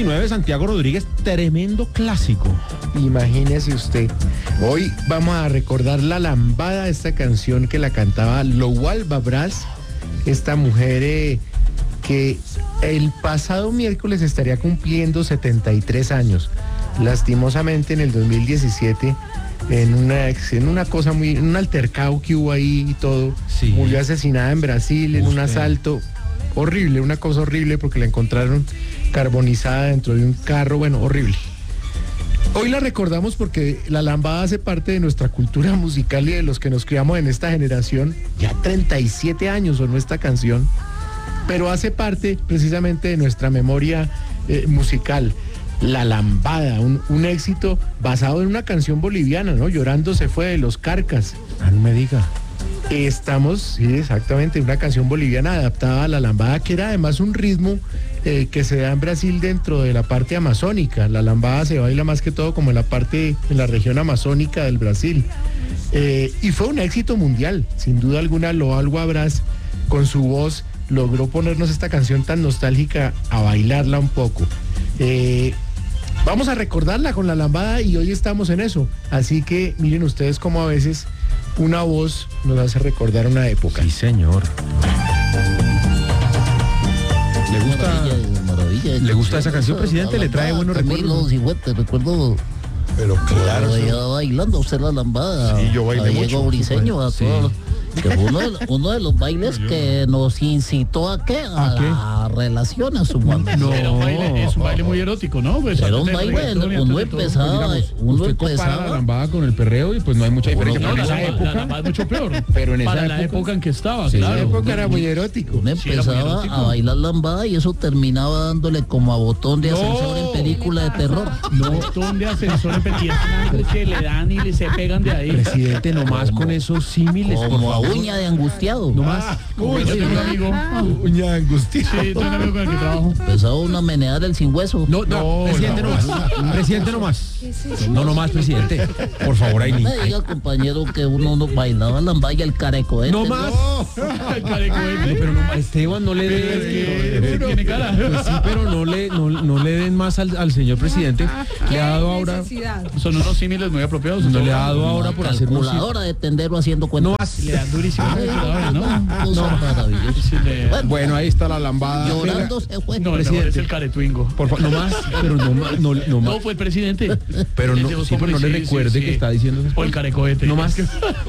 29, Santiago Rodríguez, tremendo clásico. Imagínese usted. Hoy vamos a recordar La Lambada, esta canción que la cantaba Lowell Babras, esta mujer que el pasado miércoles estaría cumpliendo 73 años. Lastimosamente en el 2017, en una cosa muy, en un altercado que hubo ahí y todo, sí, murió asesinada en Brasil en un asalto horrible, una cosa horrible porque la encontraron carbonizada dentro de un carro, bueno, horrible. Hoy la recordamos porque la lambada hace parte de nuestra cultura musical y de los que nos criamos en esta generación. Ya 37 años sonó esta canción, pero hace parte precisamente de nuestra memoria musical. La Lambada, un éxito basado en una canción boliviana, ¿no? Llorando se fue de los Carcas. Ah, no me diga. Estamos, sí, exactamente, una canción boliviana adaptada a la lambada, que era además un ritmo que se da en Brasil dentro de la parte amazónica. La lambada se baila más que todo como en la región amazónica del Brasil. Y fue un éxito mundial, sin duda alguna. Lowell Babras, con su voz, logró ponernos esta canción tan nostálgica a bailarla un poco. Vamos a recordarla con la lambada y hoy estamos en eso. Así que miren ustedes cómo a veces una voz nos hace recordar una época. Sí, señor. ¿Le gusta esa canción, presidente? ¿Le trae buenos recuerdos? Recuerdo. Pero claro. Bailando usted la lambada. Sí, yo bailé mucho. Diego Briseño, a sí. todos. Que fue uno de los bailes que nos incitó a la relación a su mamá. No, es un baile muy erótico, ¿no? Pues era un baile, uno empezaba. Usted compara la lambada con el perreo y pues no hay mucha diferencia. No, pero en esa época, la lambada es mucho peor. Pero en para esa la época en que estaba, sí, claro. En esa época era muy erótico. Uno empezaba a bailar lambada y eso terminaba dándole como a botón de ascensor en película de terror. No, botón de ascensor en película que le dan y se pegan de ahí. presidente, nomás con esos símiles, por Como a favor. uña de angustiado. No más. Uy, yo tengo un amigo. Uña angustiada. Sí, tengo un amigo con el que trabajo. Empezaba uno a menear el sin hueso. No, presidente, no más. Presidente, no más. No, no más, presidente. Por favor, ahí No ni. me diga, compañero, que uno no bailaba lambada y el careco. No más. El carecoete. Pero no, Esteban, no le den. Tiene cara. Pues sí, pero no le den más al señor presidente. Le ha dado ahora. Son unos símiles muy apropiados. No le ha dado ahora por hacer música. Calculadora de tendero haciendo cuentas. No más. Le dan durísimo a la calculadora, ¿no? Cosa maravillosa. Sí, Bueno, ahí está la lambada. Llorando se fue. No, el mejor es el caretuingo. Por favor, no más, pero no más, no No, más. fue el presidente. Pero no, sí, pero no le recuerde que está diciendo eso. O el carecoete. No más.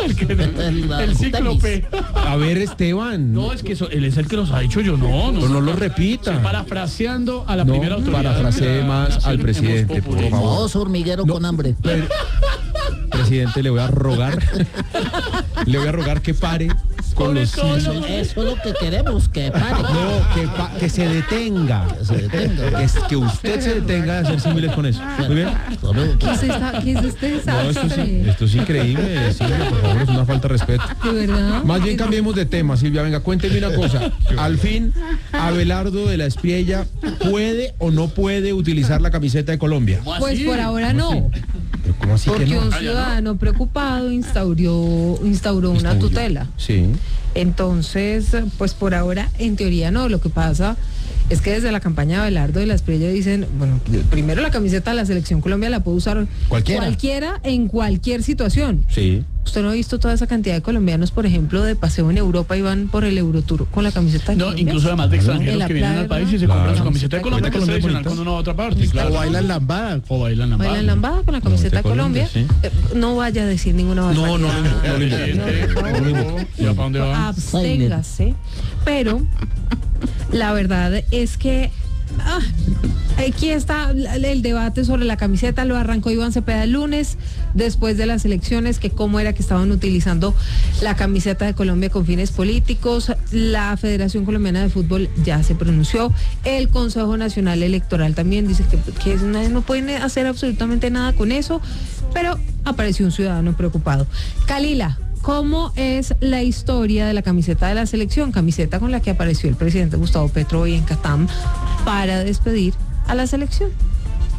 El cíclope. A ver, Esteban. No, es que él es el que los ha dicho, yo no. Pero no lo repita. Estoy parafraseando a la No, primera autoridad. parafrasee más al presidente, por favor. Oso hormiguero con hambre. Presidente, le voy a rogar que pare con los Eso es lo que queremos, que pare. No, que se detenga. Que se detenga. Que usted se detenga de hacer símiles con eso. Muy bien. ¿Qué es este No, desastre? esto es increíble, Silvia, por favor, es una falta de respeto. ¿De verdad? Más bien cambiemos de tema, Silvia, venga, cuénteme una cosa. Al fin, Abelardo de la Espriella, ¿puede o no puede utilizar la camiseta de Colombia? Pues por ahora no, ¿Pero cómo así que porque no? un ciudadano preocupado instauró una tutela. Sí. Entonces, pues por ahora, en teoría no. Lo que pasa es que desde la campaña de Abelardo de la Espriella dicen, bueno, primero la camiseta de la Selección Colombia la puede usar cualquiera en cualquier situación. Sí. ¿Usted no ha visto toda esa cantidad de colombianos, por ejemplo, de paseo en Europa y van por el Eurotour con la camiseta de No, Colombia? incluso además de extranjeros que vienen al país y se compran su camiseta de Colombia, que es tradicional cuando uno va a otra parte. O bailan lambada. O bailan lambada. Bailan lambada con la camiseta de Colombia. sí. No vaya a decir ninguna barbaridad. ¿Ya para dónde va? Absténgase. Pero la verdad es que aquí está el debate sobre la camiseta. Lo arrancó Iván Cepeda el lunes, después de las elecciones, que cómo era que estaban utilizando la camiseta de Colombia con fines políticos. La Federación Colombiana de Fútbol ya se pronunció. El Consejo Nacional Electoral también dice que no pueden hacer absolutamente nada con eso, pero apareció un ciudadano preocupado. Kalila, ¿cómo es la historia de la camiseta de la selección? Camiseta con la que apareció el presidente Gustavo Petro hoy en Catam para despedir a la selección.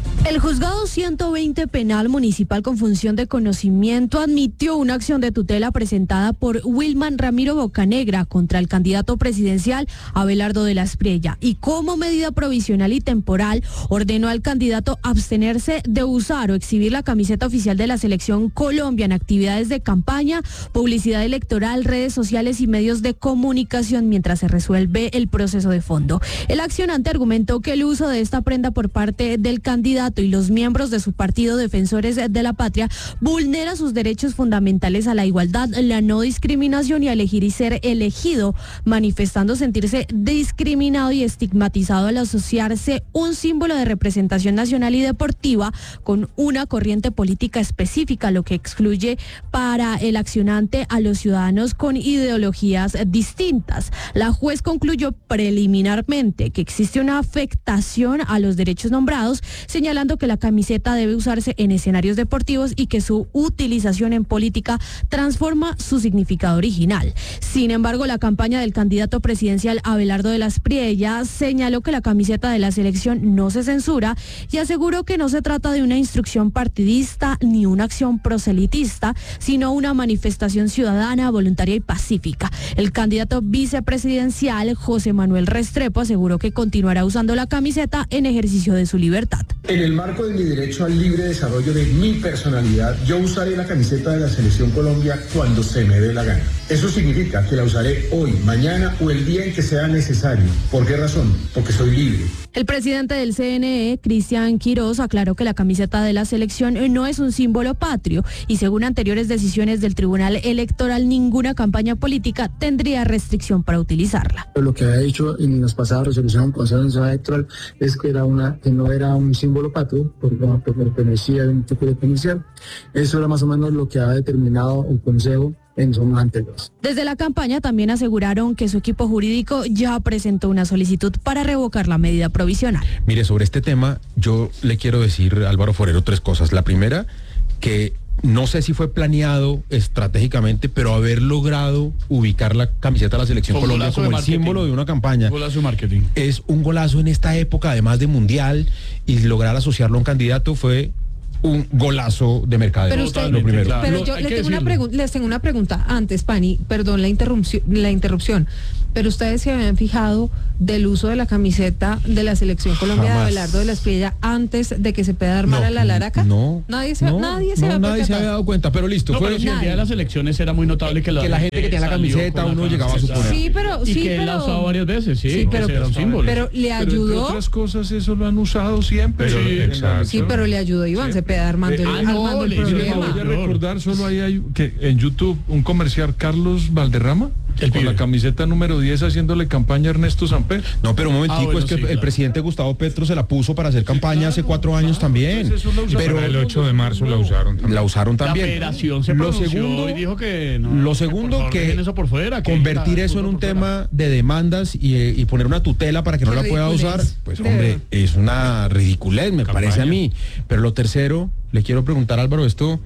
El juzgado 120 penal municipal con función de conocimiento admitió una acción de tutela presentada por Wilman Ramiro Bocanegra contra el candidato presidencial Abelardo de la Espriella y como medida provisional y temporal ordenó al candidato abstenerse de usar o exhibir la camiseta oficial de la Selección Colombia en actividades de campaña, publicidad electoral, redes sociales y medios de comunicación mientras se resuelve el proceso de fondo. El accionante argumentó que el uso de esta prenda por parte del candidato y los miembros de su partido Defensores de la Patria vulnera sus derechos fundamentales a la igualdad, la no discriminación y a elegir y ser elegido, manifestando sentirse discriminado y estigmatizado al asociarse un símbolo de representación nacional y deportiva con una corriente política específica, lo que excluye para el accionante a los ciudadanos con ideologías distintas. La juez concluyó preliminarmente que existe una afectación a los derechos nombrados, señalando que la camiseta debe usarse en escenarios deportivos y que su utilización en política transforma su significado original. Sin embargo, la campaña del candidato presidencial Abelardo de la Espriella señaló que la camiseta de la selección no se censura y aseguró que no se trata de una instrucción partidista ni una acción proselitista, sino una manifestación ciudadana, voluntaria y pacífica. El candidato vicepresidencial José Manuel Restrepo aseguró que continuará usando la camiseta en ejercicio de su libertad. En el marco de mi derecho al libre desarrollo de mi personalidad, yo usaré la camiseta de la Selección Colombia cuando se me dé la gana. Eso significa que la usaré hoy, mañana o el día en que sea necesario. ¿Por qué razón? Porque soy libre. El presidente del CNE, Cristian Quirós, aclaró que la camiseta de la selección no es un símbolo patrio y según anteriores decisiones del Tribunal Electoral, ninguna campaña política tendría restricción para utilizarla. Lo que ha dicho en las pasadas resoluciones del Consejo Nacional Electoral es que no era un símbolo patrio, porque pertenecía a un tipo de comercial. Eso era más o menos lo que ha determinado el Consejo en zonas anteriores. Desde la campaña también aseguraron que su equipo jurídico ya presentó una solicitud para revocar la medida provisional. Mire, sobre este tema, yo le quiero decir, Álvaro Forero, 3 cosas. La primera, que no sé si fue planeado estratégicamente, pero haber logrado ubicar la camiseta de la Selección Colombia como el símbolo de una campaña. Golazo de marketing. Es un golazo en esta época, además de mundial, y lograr asociarlo a un candidato fue un golazo de mercadeo. Pero usted, lo primero. claro. Pero yo les tengo una pregunta antes, Pani, perdón la interrupción, pero ustedes se habían fijado del uso de la camiseta de la Selección Colombia de Abelardo de la Espriella antes de que se pueda armar a la laraca. Nadie se había dado cuenta, pero listo. No, pero si el día de las elecciones era muy notable que la gente que tenía la camiseta, uno llegaba a suponer. Sí, pero él la ha usado varias veces, sí, pero era un símbolo. Pero le ayudó. Pero entre otras cosas, eso lo han usado siempre. Sí, pero le ayudó Iván Cepeda armando el problema. Voy a recordar, solo ahí hay que en YouTube un comercial, Carlos Valderrama, con la camiseta número 10 haciéndole campaña a Ernesto Samper. No, pero un momentico, es que el presidente Gustavo Petro se la puso para hacer campaña hace 4 años también. Pero el 8 de marzo la usaron también. La usaron también. La federación se pronunció y dijo que no. Lo segundo, que eso por fuera, convertir eso en un tema de demandas y poner una tutela para que no la pueda usar, pues hombre, es una ridiculez, me parece a mí. Pero lo tercero, le quiero preguntar, Álvaro, esto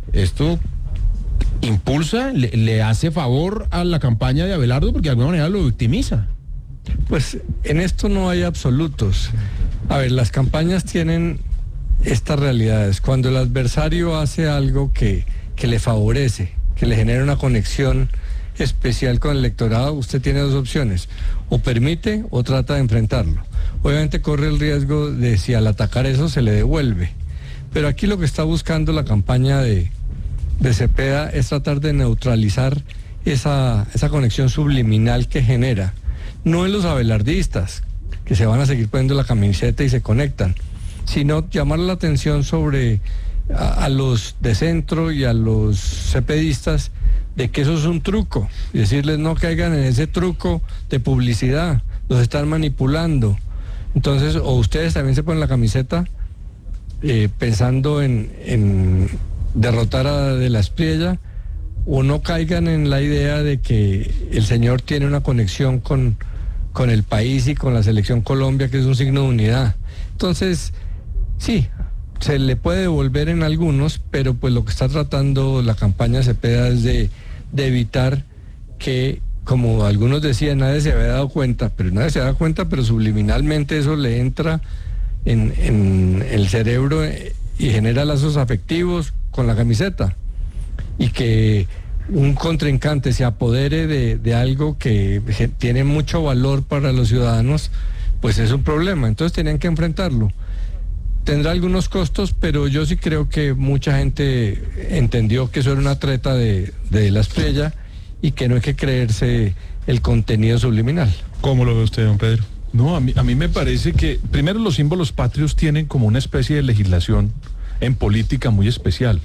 impulsa, le hace favor a la campaña de Abelardo porque de alguna manera lo victimiza. Pues en esto no hay absolutos. A ver, las campañas tienen estas realidades. Cuando el adversario hace algo que le favorece, que le genera una conexión especial con el electorado, usted tiene 2 opciones: o permite o trata de enfrentarlo. Obviamente corre el riesgo de, si al atacar eso se le devuelve. Pero aquí lo que está buscando la campaña de Cepeda es tratar de neutralizar esa conexión subliminal que genera. No en los abelardistas, que se van a seguir poniendo la camiseta y se conectan, sino llamar la atención sobre a los de centro y a los cepedistas de que eso es un truco, y decirles no caigan en ese truco de publicidad, los están manipulando. Entonces, o ustedes también se ponen la camiseta pensando en derrotar a De la Espriella, o no caigan en la idea de que el señor tiene una conexión con el país y con la Selección Colombia, que es un signo de unidad. Entonces, sí, se le puede devolver en algunos, pero pues lo que está tratando la campaña Cepeda es de evitar que, como algunos decían, nadie se había dado cuenta, pero nadie se da cuenta, pero subliminalmente eso le entra en el cerebro y genera lazos afectivos con la camiseta. Y que un contrincante se apodere de algo que tiene mucho valor para los ciudadanos, pues es un problema. Entonces tenían que enfrentarlo. Tendrá algunos costos, pero yo sí creo que mucha gente entendió que eso era una treta de la Espriella y que no hay que creerse el contenido subliminal. ¿Cómo lo ve usted, don Pedro? No, a mí me parece que primero los símbolos patrios tienen como una especie de legislación en política muy especial.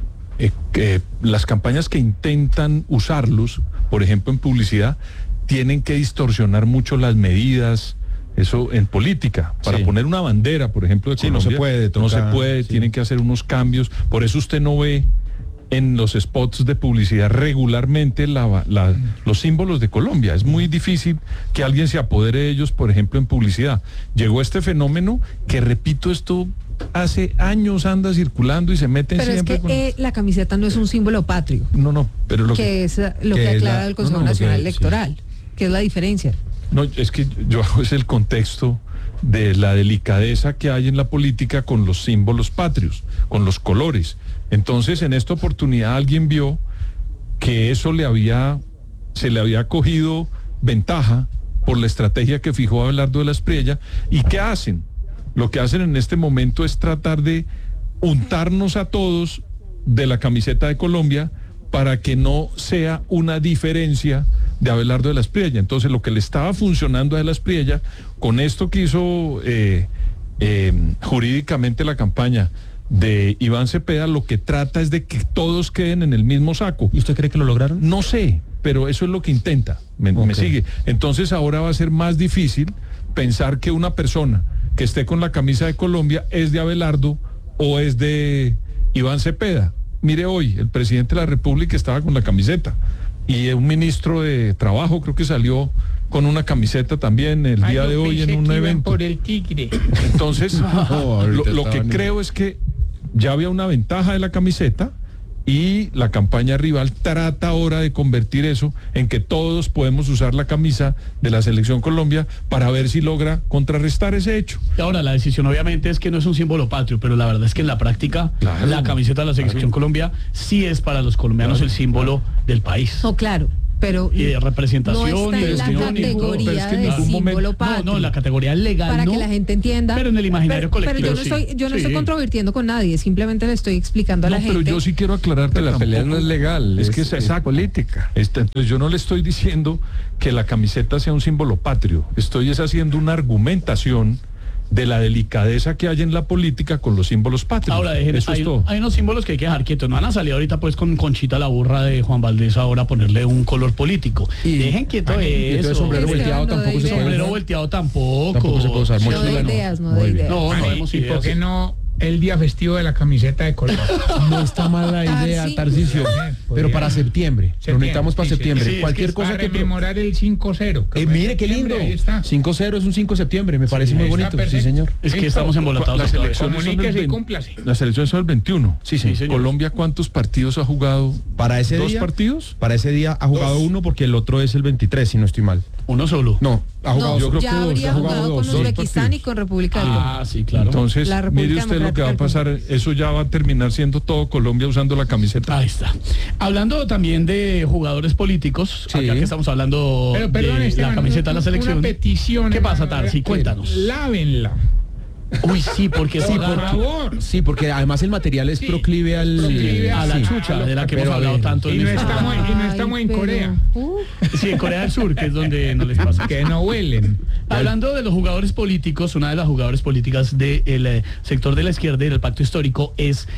Las campañas que intentan usarlos, por ejemplo en publicidad, tienen que distorsionar mucho las medidas, eso en política, para poner una bandera, por ejemplo, de Colombia, no se puede tocar, no se puede, tienen que hacer unos cambios, por eso usted no ve en los spots de publicidad regularmente los símbolos de Colombia. Es muy difícil que alguien se apodere de ellos, por ejemplo, en publicidad. Llegó este fenómeno que, repito, esto hace años anda circulando y se meten pero siempre. Pero es que la camiseta no es un símbolo patrio. No, pero lo que es lo que aclara el Consejo Nacional Electoral, que es la diferencia. No, es que yo hago es el contexto de la delicadeza que hay en la política con los símbolos patrios, con los colores. Entonces, en esta oportunidad alguien vio que eso se le había cogido ventaja por la estrategia que fijó Abelardo de la Espriella. ¿Y qué hacen? Lo que hacen en este momento es tratar de untarnos a todos de la camiseta de Colombia para que no sea una diferencia de Abelardo de la Espriella. Entonces, lo que le estaba funcionando a de la Espriella, con esto que hizo jurídicamente la campaña de Iván Cepeda, lo que trata es de que todos queden en el mismo saco. ¿Y usted cree que lo lograron? No sé, pero eso es lo que intenta. Me sigue. Entonces, ahora va a ser más difícil pensar que una persona que esté con la camisa de Colombia es de Abelardo o es de Iván Cepeda. Mire, hoy el presidente de la República estaba con la camiseta y un ministro de Trabajo creo que salió con una camiseta también el día de hoy en un evento. Por el tigre. Entonces, lo que creo es que ya había una ventaja de la camiseta y la campaña rival trata ahora de convertir eso en que todos podemos usar la camisa de la Selección Colombia para ver si logra contrarrestar ese hecho. Y ahora, la decisión obviamente es que no es un símbolo patrio, pero la verdad es que en la práctica la camiseta de la Selección Colombia sí es para los colombianos el símbolo del país. No, claro. Pero y de representación no está en la categoría de símbolo patrio. No, la categoría legal para no, que la gente entienda. Pero en el imaginario colectivo. Pero yo no estoy controvirtiendo con nadie, simplemente le estoy explicando a la gente. Pero yo sí quiero aclarar que la pelea no es legal, es que es política. Entonces yo no le estoy diciendo que la camiseta sea un símbolo patrio, estoy haciendo una argumentación de la delicadeza que hay en la política con los símbolos patrios. Ahora, eso es todo. Hay unos símbolos que hay que dejar quietos. No van a salir ahorita pues con Conchita la burra de Juan Valdés ahora a ponerle un color político. Y dejen quieto eso. Sombrero volteado tampoco se puede. Sombrero volteado tampoco. Tampoco se puede usar. No de ideas, no de ideas. No vemos ¿Y por qué no el día festivo de la camiseta de Colombia? No está mala idea, Tarcisio, pero para septiembre. Lo necesitamos para septiembre. Sí, cualquier es cosa para que rememorar el 5-0. Mire qué lindo. 5-0 es un 5 de septiembre, me parece muy bonito. Sí, señor. Es que estamos embolatados. Las elecciones son el 21. Sí, señor. Colombia, ¿cuántos partidos ha jugado? Para ese ¿2 día, partidos? Para ese día ha jugado uno porque el otro es el 23, si no estoy mal. ¿Uno solo? No, ha jugado, yo creo ya que habría jugado con Uzbekistán y con República del Congo. Sí, claro. Entonces, mire usted lo que va a pasar, eso ya va a terminar siendo todo Colombia usando la camiseta. Ahí está. Hablando también de jugadores políticos, acá que estamos hablando de la camiseta de la selección. Una petición. ¿Qué pasa, Tarsi? Cuéntanos. Lávenla. Uy, sí, porque por favor. Sí, porque además el material es proclive a la chucha, de la que hemos hablado tanto. Y no estamos en Corea. Sí, en Corea del Sur, que es donde no les pasa. Que no huelen. Hablando de los jugadores políticos, una de las jugadoras políticas del sector de la izquierda y del pacto histórico es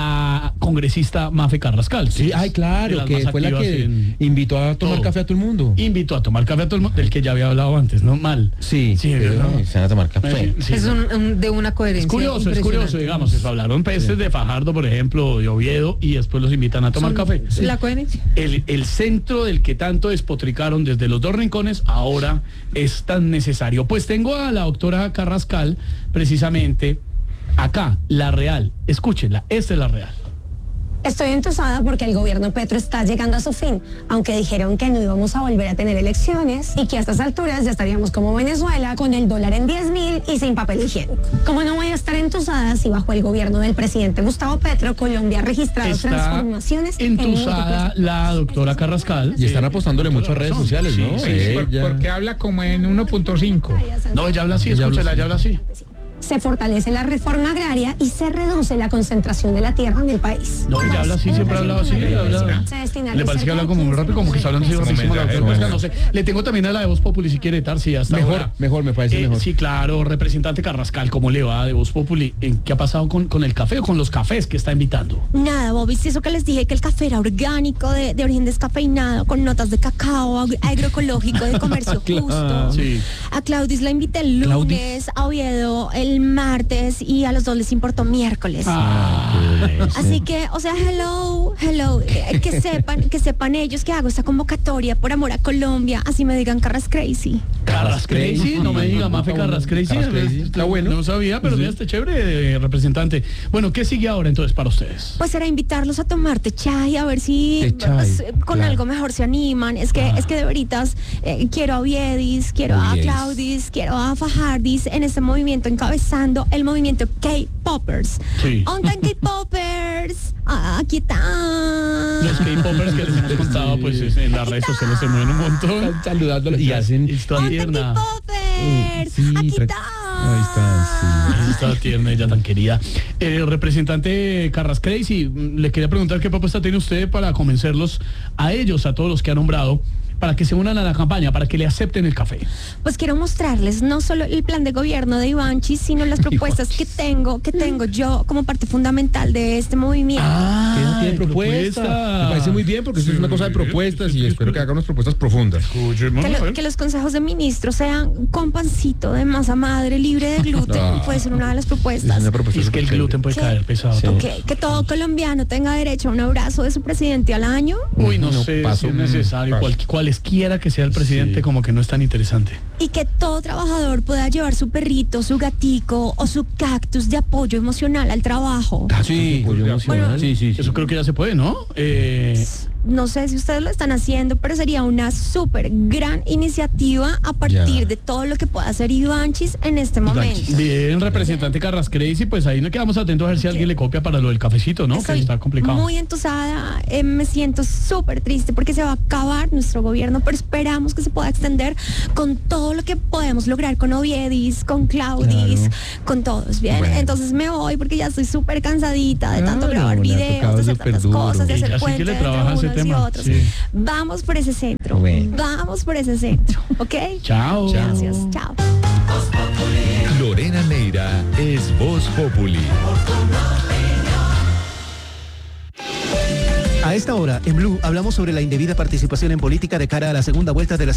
la congresista Mafe Carrascal. Sí, claro, que fue la que invitó a tomar café a todo el mundo. Invitó a tomar café a todo el mundo, del que ya había hablado antes, ¿no? Mal. Sí, se van a tomar café. Es de una coherencia. Es curioso, digamos, eso hablaron peces de Fajardo, por ejemplo, de Oviedo, y después los invitan a tomar café. La coherencia. El centro del que tanto despotricaron desde los dos rincones, ahora es tan necesario. Pues tengo a la doctora Carrascal, precisamente, acá, la real. Escúchenla, esta es la real. Estoy entusada porque el gobierno Petro está llegando a su fin, aunque dijeron que no íbamos a volver a tener elecciones y que a estas alturas ya estaríamos como Venezuela con el dólar en 10.000 y sin papel higiénico. ¿Cómo no voy a estar entusada si bajo el gobierno del presidente Gustavo Petro Colombia ha registrado transformaciones entusada la doctora Carrascal? Y están apostándole mucho a redes sociales, ¿no? Porque habla como en 1.5. No, ella habla así, escúchela, ella habla así. Se fortalece la reforma agraria y se reduce la concentración de la tierra en el país. No, ella habla así, siempre ha hablado así. Le parece que habla como muy rápido, como que está hablando así rapidísimo la doctora Carrascal, no sé. Le tengo también a la de Voz Populi, si quiere estar, sí, hasta ahora. Mejor, me parece mejor. Sí, claro, representante Carrascal, ¿cómo le va de Voz Populi? ¿Qué ha pasado con el café o con los cafés que está invitando? Nada, Bobby, si eso que les dije que el café era orgánico, de origen descafeinado, con notas de cacao, agroecológico, de comercio justo. Sí. A Claudis la invité el lunes, a Oviedo el martes y a los dos les importó miércoles. Así que, o sea, hello, que sepan ellos que hago esta convocatoria por amor a Colombia, así me digan Carras Crazy. Carras Crazy, no me diga Mafe Carras Crazy. Está bueno. No sabía, pero mira, está chévere, representante. Bueno, ¿qué sigue ahora entonces para ustedes? Pues era invitarlos a tomar chai, a ver si con algo mejor se animan. Es que de veritas quiero a Viedis, quiero a Claudis, quiero a Fajardis en este movimiento, encabezando el movimiento K-Poppers. Sí. ¿Onda K-Poppers? Aquí están. Los K-Popers que les hemos contado, pues en las redes sociales se mueven un montón. Saludándolos y hacen... Está tierna. K-Poppers. Aquí están. Ahí están, sí. Está tierna, ella tan querida. Representante Carras Crazy, le quería preguntar qué propuesta tiene usted para convencerlos a ellos, a todos los que ha nombrado, para que se unan a la campaña, para que le acepten el café. Pues quiero mostrarles no solo el plan de gobierno de Ivanchi, sino las propuestas que tengo yo como parte fundamental de este movimiento. Tiene propuesta. Me parece muy bien porque esto es una cosa de propuestas y espero que hagan unas propuestas profundas. Que los consejos de ministros sean con pancito de masa madre libre de gluten, puede ser una de las propuestas. Es que el gluten puede caer pesado. Que todo colombiano tenga derecho a un abrazo de su presidente al año. Uy, no sé si es necesario. Cualesquiera que sea el presidente, como que no es tan interesante. Y que todo trabajador pueda llevar su perrito, su gatico o su cactus de apoyo emocional al trabajo. Sí, sí. Eso creo que ya se puede, ¿no? No sé si ustedes lo están haciendo, pero sería una súper gran iniciativa a partir de todo lo que pueda hacer Ivanchis en este momento. Bien, representante Carras Crazy, pues ahí nos quedamos atentos a ver si alguien le copia para lo del cafecito, ¿no? Estoy que está complicado. Muy entusada, me siento súper triste porque se va a acabar nuestro gobierno, pero esperamos que se pueda extender con todo lo que podemos lograr con Oviedis, con Claudis, con todos, ¿bien? Bueno. Entonces me voy porque ya estoy súper cansadita de tanto grabar videos, de hacer tantas cosas, de hacer puentes entre unos y otros. Sí. Vamos por ese centro, ¿ok? Chao. Gracias, chao. Lorena Neira es Voz Populi. A esta hora, en Blue, hablamos sobre la indebida participación en política de cara a la segunda vuelta de las